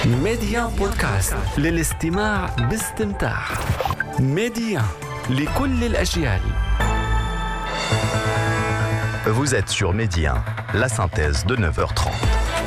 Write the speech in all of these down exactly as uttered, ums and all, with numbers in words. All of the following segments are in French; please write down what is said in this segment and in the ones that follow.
ميديا بودكاست للاستماع باستمتاع. ميديا لكل الأجيال. Vous êtes sur Média, la synthèse de neuf heures trente.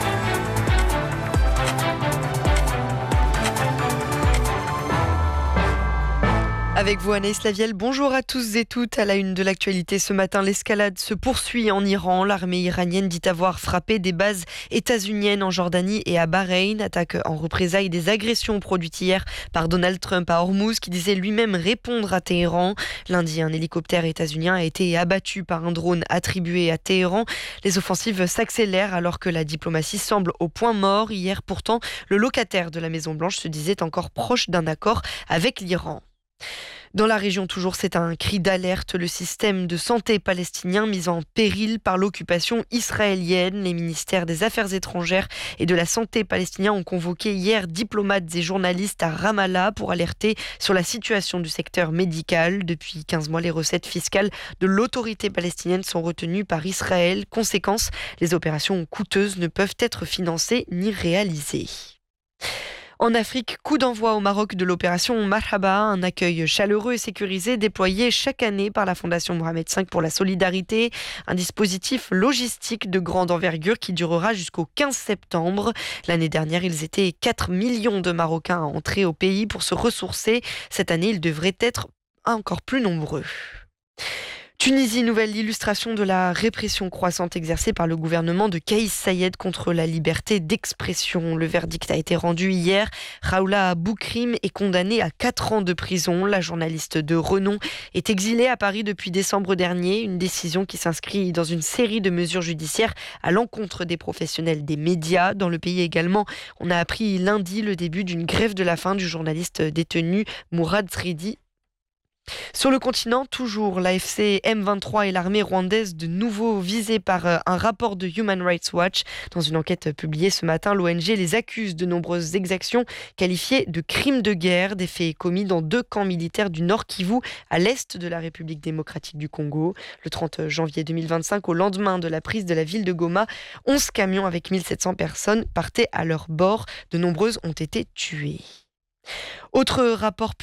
Avec vous, Anaïs Lavielle, bonjour à tous et toutes. À la une de l'actualité ce matin, l'escalade se poursuit en Iran. L'armée iranienne dit avoir frappé des bases états-uniennes en Jordanie et à Bahreïn. Attaque en représailles des agressions produites hier par Donald Trump à Hormuz, qui disait lui-même répondre à Téhéran. Lundi, un hélicoptère états-unien a été abattu par un drone attribué à Téhéran. Les offensives s'accélèrent alors que la diplomatie semble au point mort. Hier, pourtant, le locataire de la Maison-Blanche se disait encore proche d'un accord avec l'Iran. Dans la région toujours, c'est un cri d'alerte. Le système de santé palestinien mis en péril par l'occupation israélienne. Les ministères des Affaires étrangères et de la Santé palestiniens ont convoqué hier diplomates et journalistes à Ramallah pour alerter sur la situation du secteur médical. Depuis quinze mois, les recettes fiscales de l'autorité palestinienne sont retenues par Israël. Conséquence, les opérations coûteuses ne peuvent être financées ni réalisées. En Afrique, coup d'envoi au Maroc de l'opération Marhaba, un accueil chaleureux et sécurisé déployé chaque année par la Fondation Mohamed cinq pour la solidarité. Un dispositif logistique de grande envergure qui durera jusqu'au quinze septembre. L'année dernière, ils étaient quatre millions de Marocains à entrer au pays pour se ressourcer. Cette année, ils devraient être encore plus nombreux. Tunisie, nouvelle illustration de la répression croissante exercée par le gouvernement de Kaïs Saïed contre la liberté d'expression. Le verdict a été rendu hier. Raoula Boukrim est condamnée à quatre ans de prison. La journaliste de renom est exilée à Paris depuis décembre dernier. Une décision qui s'inscrit dans une série de mesures judiciaires à l'encontre des professionnels des médias. Dans le pays également, on a appris lundi le début d'une grève de la faim du journaliste détenu Mourad Sridi. Sur le continent, toujours, l'A F C M vingt-trois et l'armée rwandaise de nouveau visés par un rapport de Human Rights Watch. Dans une enquête publiée ce matin, l'O N G les accuse de nombreuses exactions qualifiées de crimes de guerre, des faits commis dans deux camps militaires du Nord Kivu, à l'est de la République démocratique du Congo. Le trente janvier deux mille vingt-cinq, au lendemain de la prise de la ville de Goma, onze camions avec mille sept cents personnes partaient à leur bord. De nombreuses ont été tuées. Autre rapport publié